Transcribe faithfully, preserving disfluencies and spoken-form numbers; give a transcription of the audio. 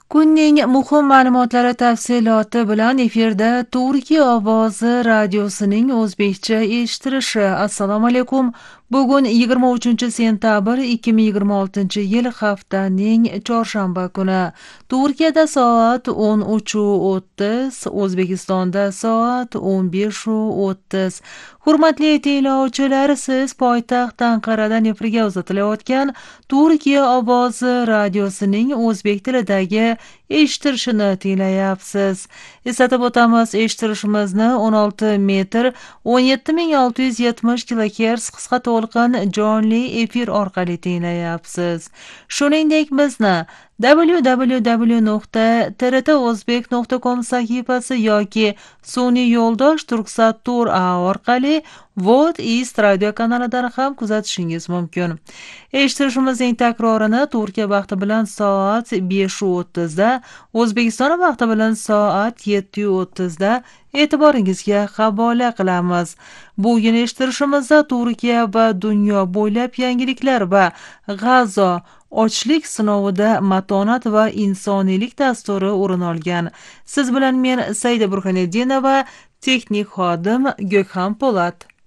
Kunning muhim ma'lumotlari tafsiloti bilan efirda Turkiya ovozi radiosining o'zbekcha eshitilishi. Assalomu alaykum. Bugun yigirma uchinchi sentabr ikki ming yigirma oltinchi yil haftaning chorshanba kuni. Turkiyada soat o'n uch o'ttiz, O'zbekistonda soat o'n besh o'ttiz. Hurmatli tinglovchilar, siz poytaxt Anqaradan efirga uzatilayotgan Turkiya ovozi radiosining o'zbek tilidagi eshitilishini tinglayapsiz. Eslatib o'tamiz, eshitilishimizni o'n olti metr o'n yetti ming olti yuz yetmish kilohertz qisqa to'lqin jonli efir orqali tinglayapsiz. Shuningdek, bizni w w w nuqta t r t o'zbek nuqta com sahifasi yoki sun'iy yo'ldosh turksat.tur orqali Vod East radio kanalidan ham kuzatishingiz mumkin. Eshitilishimizning takrorini Turkiya vaqti bilan soat besh o'ttiz da, O'zbekiston vaqti bilan soat yetti o'ttiz da e'tiboringizga havola qilamiz. Bugun eshitilishimizda Turkiya va dunyo bo'ylab yangiliklar va G'azo ochlik sinovida matonat va insoniylik dasturi o'rin olgan. Siz bilan men Saida Burxaniddinova, texnik xodim Go'khan Po'lat.